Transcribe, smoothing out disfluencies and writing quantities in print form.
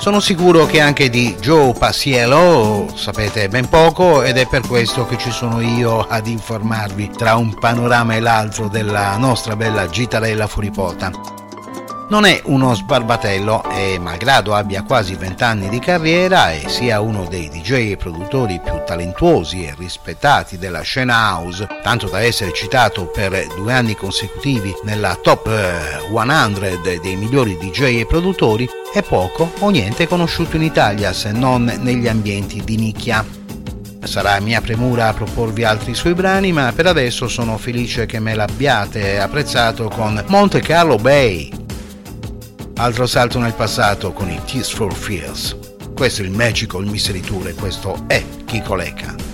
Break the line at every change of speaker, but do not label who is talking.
Sono sicuro che anche di Joe Paciello sapete ben poco ed è per questo che ci sono io ad informarvi tra un panorama e l'altro della nostra bella gitarella fuoripota. Non è uno sbarbatello e malgrado abbia quasi 20 anni di carriera e sia uno dei DJ e produttori più talentuosi e rispettati della scena house, tanto da essere citato per 2 anni consecutivi nella top 100 dei migliori DJ e produttori, è poco o niente conosciuto in Italia se non negli ambienti di nicchia. Sarà mia premura proporvi altri suoi brani, ma per adesso sono felice che me l'abbiate apprezzato con Monte Carlo Bay. Altro salto nel passato con i Tears for Fears. Questo è il Magical Mystery Tour e questo è Kiko Lecca.